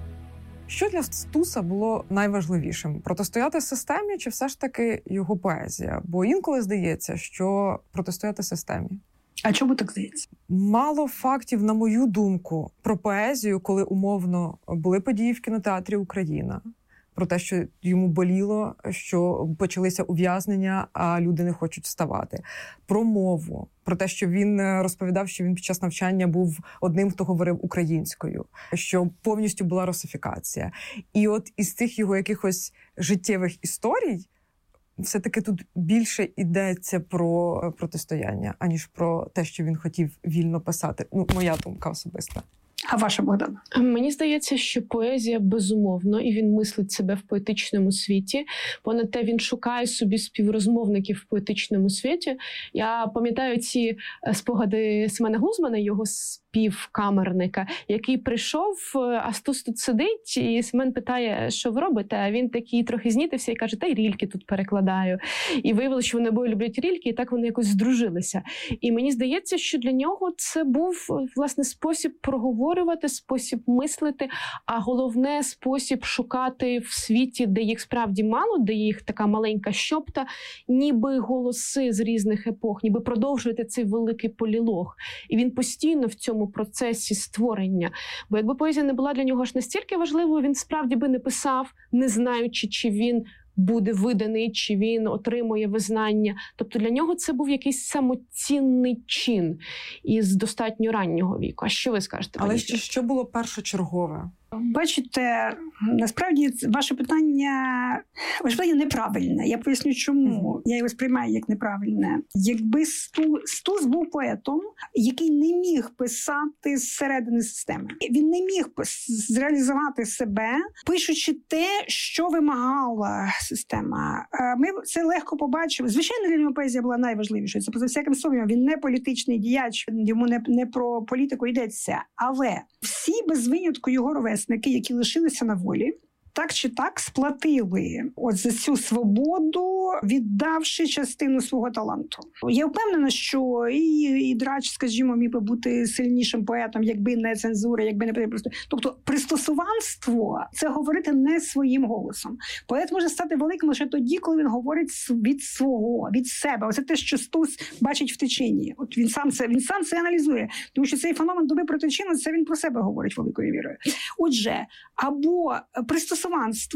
Що для Стуса було найважливішим? Протистояти системі чи все ж таки його поезія? Бо інколи здається, що протистояти системі. А чому так здається? Мало фактів, на мою думку, про поезію, коли умовно були події в кінотеатрі «Україна». Про те, що йому боліло, що почалися ув'язнення, а люди не хочуть вставати. Про мову. Про те, що він розповідав, що він під час навчання був одним, хто говорив українською. Що повністю була русифікація. І от із цих його якихось життєвих історій все-таки тут більше йдеться про протистояння, аніж про те, що він хотів вільно писати. Моя думка особиста. А ваша, Богдана? Мені здається, що поезія безумовно, і він мислить себе в поетичному світі. Понад те, він шукає собі співрозмовників в поетичному світі. Я пам'ятаю ці спогади Семена Глузмана, його співкамерника, який прийшов, а Стус тут сидить, і Семен питає, що ви робите? А він такий трохи знітився і каже, та й рільки тут перекладаю. І виявилося, що вони обоє люблять рільки, і так вони якось здружилися. І мені здається, що для нього це був, власне, спосіб проговорювати, спосіб мислити, а головне, спосіб шукати в світі, де їх справді мало, де їх така маленька щопта, ніби голоси з різних епох, ніби продовжувати цей великий полілог. І він постійно в цьому процесі створення. Бо якби поезія не була для нього аж настільки важливою, він справді би не писав, не знаючи, чи він буде виданий, чи він отримує визнання. Тобто для нього це був якийсь самоцінний чин із достатньо раннього віку. А що ви скажете? Але що було першочергове? Бачите, насправді ваше питання неправильне. Я поясню, чому. Я його сприймаю як неправильне. Якби Стус був поетом, який не міг писати зсередини системи. Він не міг зреалізувати себе, пишучи те, що вимагала система. Ми це легко побачили. Звичайно, для нього поезія була найважливішою. Це поза всяким сумнівом. Він не політичний діяч, йому не про політику йдеться. Але всі без винятку його ровесники, які лишилися на волі, так чи так сплатили от за цю свободу, віддавши частину свого таланту. Я впевнена, що і Драч, скажімо, міг би бути сильнішим поетом, якби не цензура, якби не просто. Тобто пристосуванство – це говорити не своїм голосом. Поет може стати великим лише тоді, коли він говорить від свого, від себе. Оце те, що Стус бачить в течіні. От він сам це аналізує, тому що цей феномен доби про течіну – це він про себе говорить великою вірою. Отже, або пристосуванство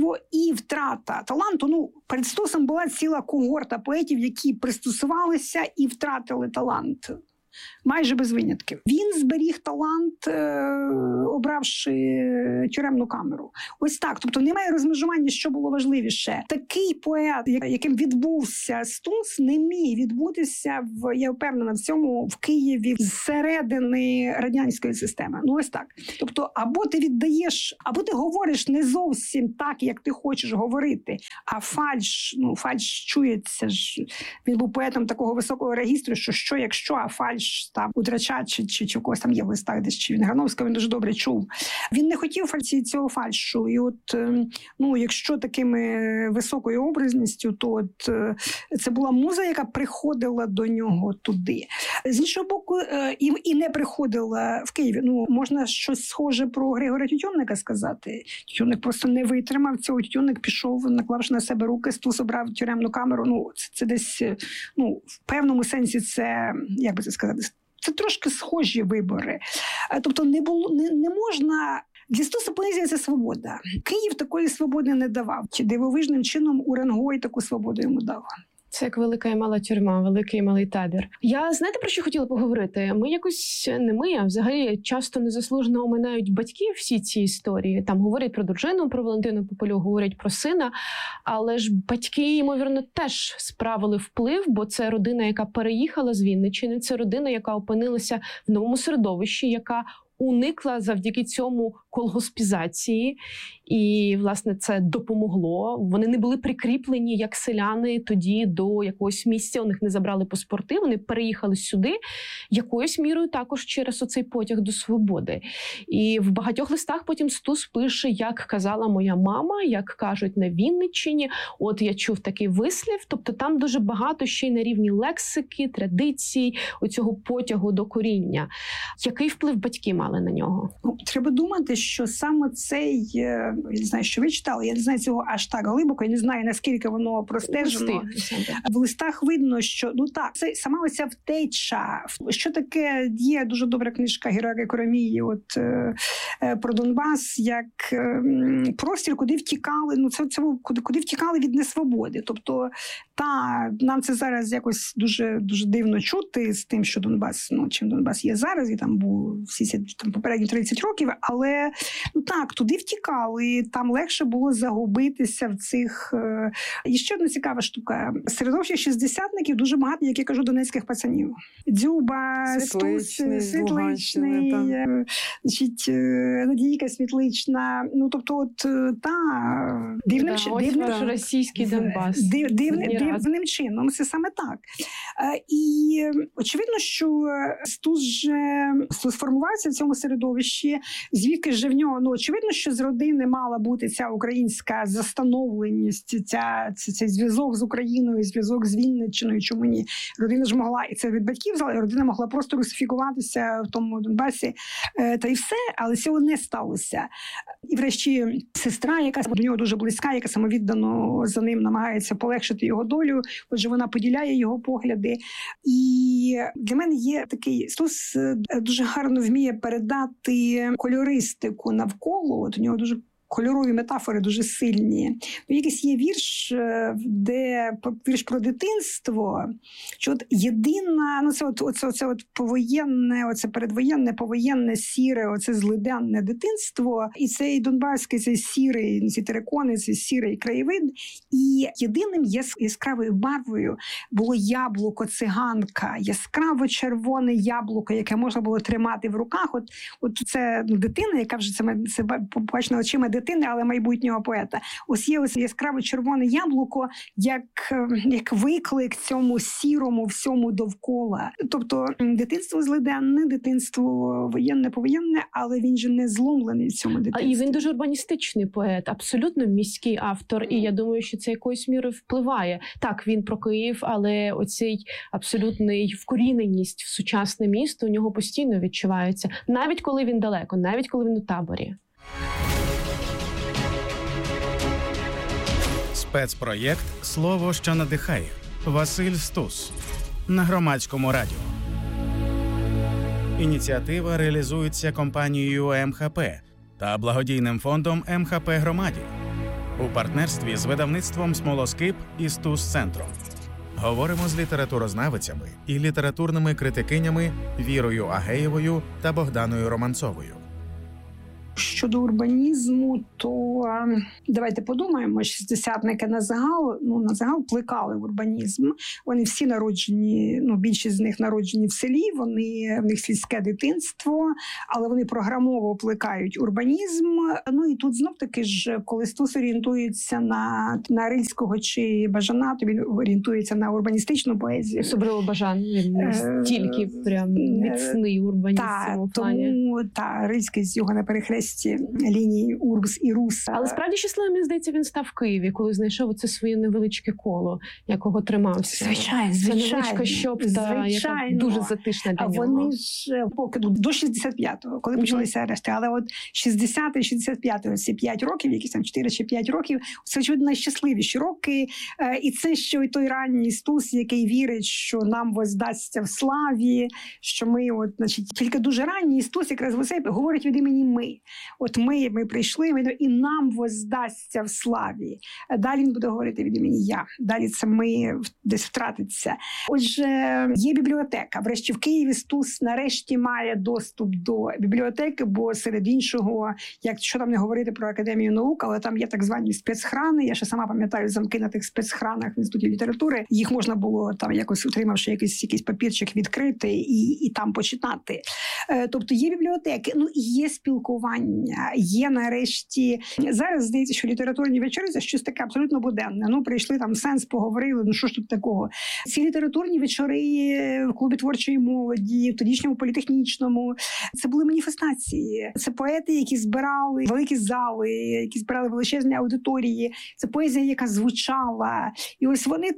і втрата таланту. Перед Стусом була ціла когорта поетів, які пристосувалися і втратили талант. Майже без винятків. Він зберіг талант, обравши тюремну камеру. Ось так. Тобто немає розмежування, що було важливіше. Такий поет, яким відбувся Стус, не міг відбутися, я впевнена в цьому, в Києві зсередини радянської системи. Ось так. Тобто або ти віддаєш, або ти говориш не зовсім так, як ти хочеш говорити, а фальш чується ж. Він був поетом такого високого регістру, що якщо, а фальш там у Драча чи в когось там є в листах десь, чи він Грановського, він дуже добре чув. Він не хотів цього фальшу. І от, якщо такими високою образністю, то це була муза, яка приходила до нього туди. З іншого боку, і не приходила в Києві. Ну, можна щось схоже про Григорія Тютюнника сказати. Тютюнник просто не витримав цього. Тютюнник пішов, наклавши на себе руки, Стус обрав тюремну камеру. Ну, це десь, ну, в певному сенсі це, як би це сказати, це трошки схожі вибори. Тобто не можна... Для Стуса поезія – це свобода. Київ такої свободи не давав. Чи дивовижним чином Уренгой таку свободу йому дав? Це як велика і мала тюрма, великий і малий табір. Я, знаєте, про що хотіла поговорити? Ми якось, не ми, а взагалі часто незаслужено оминають батьків всі ці історії. Там говорять про дружину, про Валентину Попелюк, говорять про сина. Але ж батьки, ймовірно, теж справили вплив, бо це родина, яка переїхала з Вінниччини, це родина, яка опинилася в новому середовищі, яка уникла завдяки цьому колгоспізації. І, власне, це допомогло. Вони не були прикріплені, як селяни, тоді до якогось місця. У них не забрали паспорти, вони переїхали сюди якоюсь мірою також через оцей потяг до свободи. І в багатьох листах потім Стус пише, як казала моя мама, як кажуть на Вінниччині, от я чув такий вислів. Тобто там дуже багато ще й на рівні лексики, традицій, оцього потягу до коріння. Який вплив батьки мали на нього? Треба думати, що саме цей, я не знаю, що ви читали, я не знаю цього аж так глибоко, я не знаю, наскільки воно простежено. В листах видно, що, ну так, це сама оця втеча. Що таке, є дуже добра книжка Героя Коромії про Донбас, як простір, куди втікали, ну це куди втікали від несвободи. Тобто, нам це зараз якось дуже, дуже дивно чути з тим, що Донбас, ну, чим Донбас є зараз, і там був всі ці попередні 30 років, але, ну так, туди втікали, там легше було загубитися в цих... І ще одна цікава штука. Середовище шістдесятників дуже багато, як я кажу, донецьких пацанів. Дзюба, Стус, Світличний, Надійка Світлична. Ну, тобто, російський Донбас. Дивним чином, це саме так. І очевидно, що Стус сформувався в цьому середовищі, звідки ж в нього, ну, очевидно, що з родини мала бути ця українська застановленість, цей зв'язок з Україною, зв'язок з Вінниччиною, чому ні? Родина ж могла, і це від батьків взяла, родина могла просто русифікуватися в тому Донбасі, та й все, але цього не сталося. І врешті сестра, яка до нього дуже близька, яка самовіддано за ним намагається полегшити його долю, отже, вона поділяє його погляди. І для мене є такий, Стус дуже гарно вміє передати кольористику навколо, от у нього дуже кольорові метафори дуже сильні. Якийсь є вірш, де вірш про дитинство, що от єдина, ну це от повоєнне, оце передвоєнне, повоєнне, сіре, оце злиденне дитинство, і цей донбаський, цей сірий, ці терикони, цей сірий краєвид, і єдиним яскравою барвою було яблуко циганка, яскраво червоне яблуко, яке можна було тримати в руках. От це дитина, яка вже це побачена очима дитини, але майбутнього поета. Ось є ось яскраво червоне яблуко, як виклик цьому сірому всьому довкола. Тобто дитинство злиденне, дитинство воєнне, повоєнне, але він же не зломлений в цьому дитинстві. І він дуже урбаністичний поет, абсолютно міський автор, і я думаю, що це якоюсь мірою впливає. Так, він про Київ, але оцей абсолютний вкоріненість в сучасне місто у нього постійно відчувається, навіть коли він далеко, навіть коли він у таборі. Спецпроєкт «Слово, що надихає». Василь Стус. На Громадському радіо. Ініціатива реалізується компанією МХП та благодійним фондом МХП Громаді у партнерстві з видавництвом «Смолоскип» і Стус-центром. Говоримо з літературознавицями і літературними критикинями Вірою Агеєвою та Богданою Романцовою. Щодо урбанізму, то давайте подумаємо, шістдесятники на загал плекали в урбанізм. Вони всі народжені, більшість з них народжені в селі, в них сільське дитинство, але вони програмово плекають урбанізм. І тут знов-таки ж, коли Стус орієнтується на Рильського чи Бажана, то він орієнтується на урбаністичну поезію. Особливо Бажан, він настільки прям міцний урбаніст в цьому плані. Тому Рильський з його на перехресті можливості лінії Урбс і Рус. Але справді щасливим, мені здається, він став в Києві, коли знайшов оце своє невеличке коло, якого тримався. Звичайно. Це невеличка щопта, яка дуже затишна для нього. Вони ж поки до 65-го, коли почалися арешти, але от 60-й, 65-й, ці 5 років, якісь там 4 чи 5 років, це, очевидно, найщасливіші роки. І це ще й той ранній Стус, який вірить, що нам воздасться в славі, що ми, от, значить, тільки дуже ранній Стус якраз в себе говорить від імені ми. От ми прийшли, і нам воздасться в славі. Далі він буде говорити від імені я. Далі це ми десь втратиться. Отже, є бібліотека. Врешті в Києві Стус нарешті має доступ до бібліотеки, бо серед іншого, якщо там не говорити про Академію наук, але там є так звані спецхрани. Я ще сама пам'ятаю замки на тих спецхранах в Інституті літератури. Їх можна було там якось, утримавши якийсь папірчик, відкрити і там почитати. Тобто є бібліотеки, і є спілкування, є нарешті. Зараз здається, що літературні вечори – це щось таке абсолютно буденне. Прийшли там сенс, поговорили, що ж тут такого. Ці літературні вечори в клубі творчої молоді, в тодішньому політехнічному, це були маніфестації. Це поети, які збирали великі зали, які збирали величезні аудиторії. Це поезія, яка звучала. І ось вони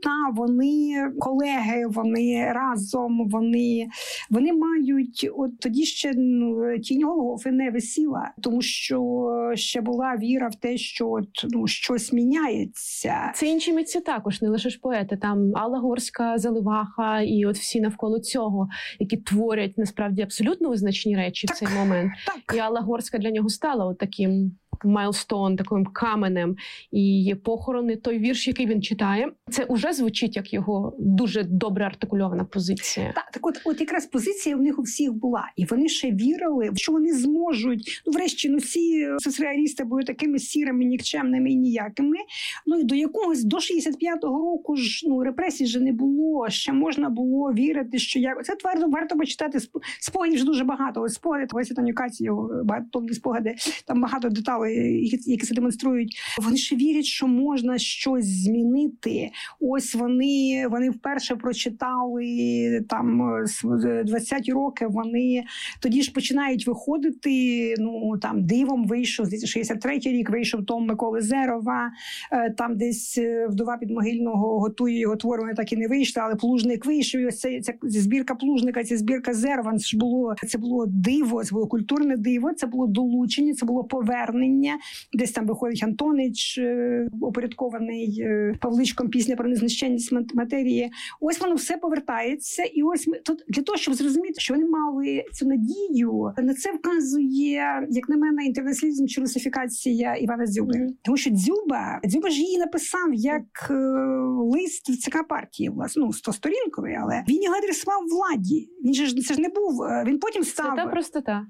колеги, вони разом, вони мають, от тоді ще тінь Голгофи не висіла, тому що ще була віра в те, що щось міняється. Це інші митці також, не лише ж поети. Там Алла Горська, Заливаха і от всі навколо цього, які творять насправді абсолютно визначні речі в цей момент. Так. І Алла Горська для нього стала от таким майлстоун, таким каменем. І є похорони, той вірш, який він читає, це уже звучить як його дуже добре артикульована позиція. Так от якраз позиція в них у всіх була. І вони ще вірили, що вони зможуть, врешті, всі соцреалісти були такими сірими, нікчемними і ніякими. І до якогось, до 65-го року ж, репресій же не було, ще можна було вірити, що це варто почитати, спогадів ж дуже багато. Ось спогади, Лесі Танюкаці, його багатомні спогади, там багато деталей, які це демонструють. Вони ще вірять, що можна щось змінити. Ось вони вперше прочитали там 20-ті роки, вони тоді ж починають виходити, там дивом вийшов, 63-й рік вийшов том Миколи Зерова, там десь Вдова Підмогильного готує його твори, вони так і не вийшли, але Плужник вийшов, і ось ця збірка Плужника, ця збірка Зерова, це було диво, це було культурне диво, це було долучення, це було повернення. Десь там виходить Антонич, опорядкований Павличком, пісня про незнищенність матерії. Ось воно все повертається. І ось тут для того, щоб зрозуміти, що вони мали цю надію, на це вказує, як на мене, інтернаціоналізм чи русифікація Івана Дзюби. Тому що Дзюба ж її написав як лист в ЦК партії, власне, 100-сторінковий, але він його адресував владі. Це ж не був, він потім став... Свята простота.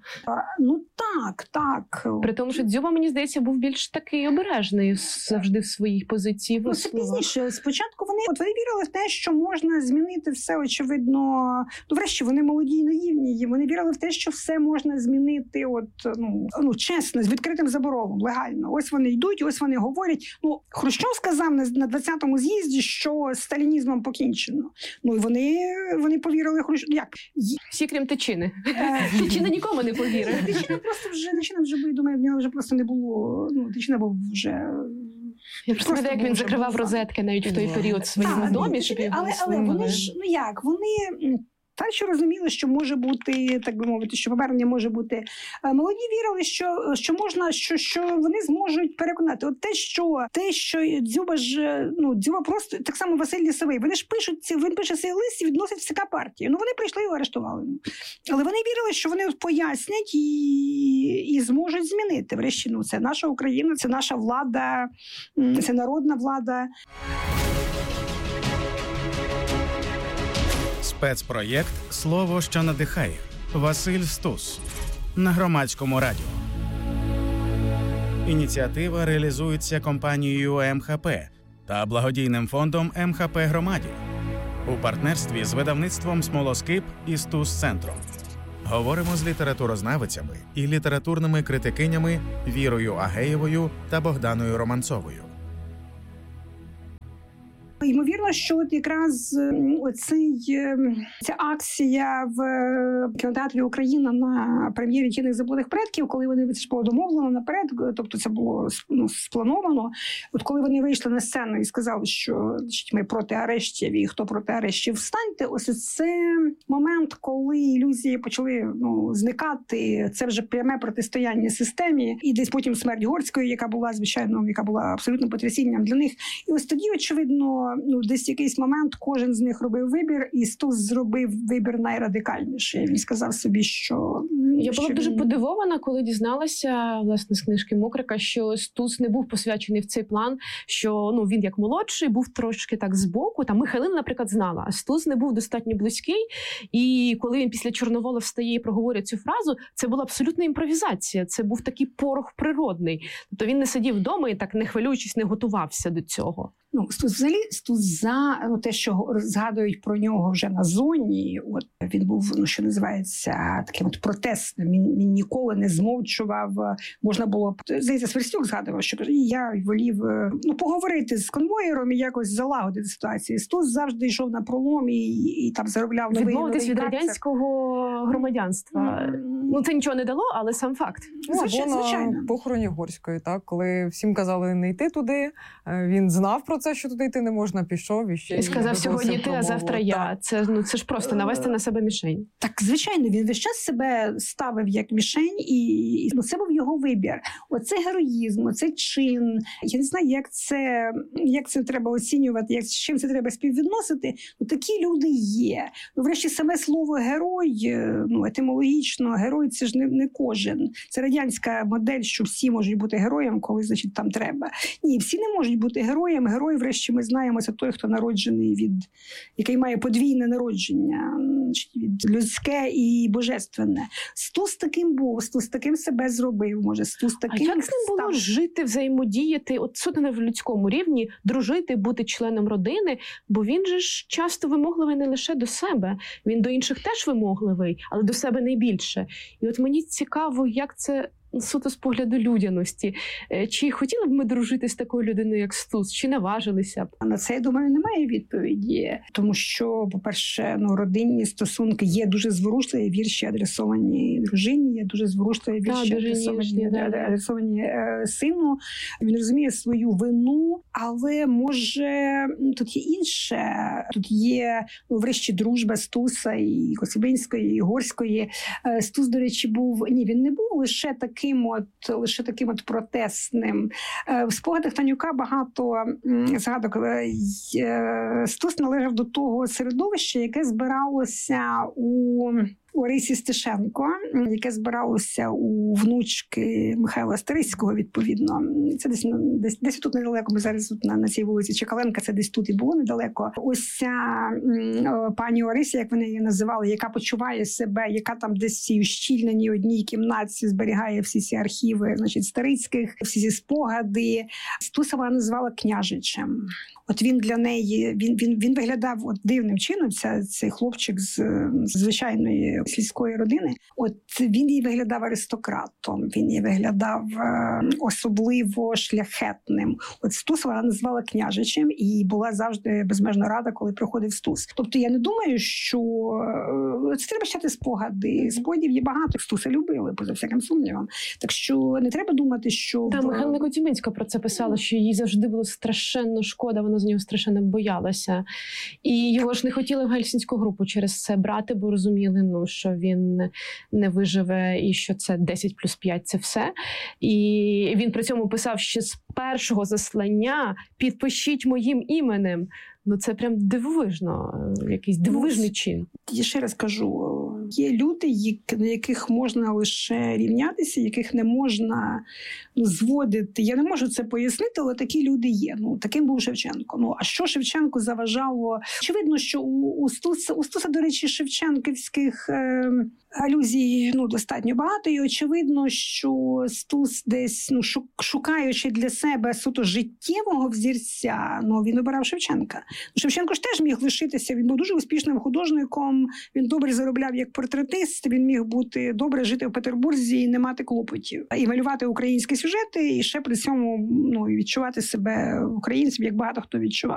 Так. При тому, що Дзюба, мені здається, був більш такий обережний завжди в своїй позиції. Це пізніше. Спочатку вони вірили в те, що можна змінити все, очевидно. Врешті, вони молоді і наївні. Вони вірили в те, що все можна змінити чесно, з відкритим заборолом, легально. Ось вони йдуть, ось вони говорять. Хрущов сказав на 20-му з'їзді, що з сталінізмом покінчено. І вони повірили Хрущову. Як? Всі, крім Тичини. Тичина нікому не повірив. Тичина вже, думаю, в нього вже просто не було, Тичина був вже... Я просто знаю, як він закривав розетки навіть в той період в своєму домі, щоб його але вони ж, вони так, що розуміли, що може бути, так би мовити, що повернення може бути. Молоді вірили, що можна, що вони зможуть переконати. От те, що Дзюба просто, так само Василь Лісовий, він пише цей лист і відносить в ЦК партії. Вони прийшли і арештували. Але вони вірили, що вони пояснять і зможуть змінити. Врешті, це наша Україна, це наша влада, це народна влада. Спецпроєкт «Слово, що надихає». Василь Стус. На Громадському радіо. Ініціатива реалізується компанією МХП та благодійним фондом МХП Громаді у партнерстві з видавництвом «Смолоскип» і Стус-центром. Говоримо з літературознавицями і літературними критикинями Вірою Агеєвою та Богданою Романцовою. Ймовірно, що от якраз ця акція в кінотеатрі «Україна» на прем'єрі «Тіни забутих предків», коли вони, це ж було домовлено наперед, тобто це було сплановано. От коли вони вийшли на сцену і сказали, що ми проти арештів, і хто проти арештів, встаньте, ось це момент, коли ілюзії почали зникати. Це вже пряме протистояння системі, і десь потім смерть Горської, яка була, звичайно, яка була абсолютно потрясінням для них. І ось тоді, очевидно, десь в якийсь момент кожен з них робив вибір, і Стус зробив вибір найрадикальніший. Він сказав собі, що... Я була дуже подивована, коли дізналася, власне, з книжки Мокрика, що Стус не був посвячений в цей план, що він як молодший був трошки так збоку. Там Михайлина, наприклад, знала, а Стус не був достатньо близький. І коли він після Чорновола встає і проговорює цю фразу, це була абсолютна імпровізація. Це був такий порох природний. Тобто він не сидів вдома і так, не хвилюючись, не готувався до цього. Стус за те, що згадують про нього вже на зоні, от він був, що називається, таким от протестним. Він ніколи не змовчував. Можна було, здається, Сверстюк згадував, що я волів поговорити з конвоєром і якось залагодити ситуацію. Стус завжди йшов на пролом і там заробляв новий відмовитись від радянського громадянства. Це нічого не дало, але сам факт. Звичайно. На похороні Горської, так, коли всім казали не йти туди, він знав про це, що туди йти не можна, пішов і ще... І сказав, сьогодні ти, а завтра я. Це ж просто навести на себе мішень. Так, звичайно, він весь час себе ставив як мішень, і це був його вибір. Оце героїзм, оце чин. Я не знаю, як це треба оцінювати, з чим це треба співвідносити. Такі люди є. Врешті, саме слово «герой», етимологічно, герой – це ж не кожен. Це радянська модель, що всі можуть бути героєм, коли, значить, там треба. Ні, всі не можуть бути героєм. Герой, врешті, ми знаємо, це той, хто народжений який має подвійне народження, від людське і божественне. Стус таким був, Стус таким себе зробив, може, Стус таким... А як з ним було жити, взаємодіяти, от суто на людському рівні, дружити, бути членом родини, бо він же ж часто вимогливий не лише до себе, він до інших теж вимогливий, але до себе найбільше. І от мені цікаво, як це суто з погляду людяності. Чи хотіли б ми дружити з такою людиною, як Стус? Чи наважилися б? На це, я думаю, немає відповіді. Тому що, по-перше, родинні стосунки є дуже зворушливі вірші, адресовані дружині, є дуже зворушливі вірші, адресовані сину. Він розуміє свою вину, але, може, тут є інше. Тут є, врешті, дружба Стуса і Коцюбинської, і Горської. Стус, до речі, він не був лише таким от протестним. В спогадах Танюка багато згадок. Стус належав до того середовища, яке збиралося у Орисі Стешенко, яке збиралося у внучки Михайла Старицького, відповідно. Це десь тут недалеко, ми зараз тут на цій вулиці Чекаленка, це десь тут і було недалеко. Ось ця пані Орися, як вони її називали, яка почуває себе, яка там десь в цій ущільненій одній кімнаті зберігає всі ці архіви, значить, Старицьких, всі ці спогади. Стуса вона називала княжичем. От він для неї, він виглядав дивним чином, цей хлопчик з звичайної сільської родини. От він їй виглядав аристократом, він їй виглядав особливо шляхетним. От Стуса вона назвала княжичем і була завжди безмежно рада, коли приходив Стус. Тобто я не думаю, що це треба читати спогади. Спогадів є багато. Стуса любили, поза всяким сумнівом. Так що не треба думати, що... Михайлина Коцюбинська про це писала, що їй завжди було страшенно шкода, вона з нього страшенно боялася. І його ж не хотіли в Гельсінську групу через це брати, бо розуміли, що він не виживе і що це 10+5 – це все. І він при цьому писав, що з першого заслання підпишіть моїм іменем. Це прям дивовижно, якийсь дивовижний чин. Я ще раз кажу, є люди, на яких можна лише рівнятися, яких не можна зводити. Я не можу це пояснити, але такі люди є. Таким був Шевченко. А що Шевченку заважало? Очевидно, що у Стуса, до речі, шевченківських алюзій достатньо багато. І очевидно, що Стус десь, шукаючи для себе суто життєвого взірця, він обирав Шевченка. Шевченко ж теж міг лишитися, він був дуже успішним художником, він добре заробляв як портретист, він міг добре жити в Петербурзі і не мати клопотів. І малювати українські сюжети, і ще при цьому відчувати себе українцем, як багато хто відчував.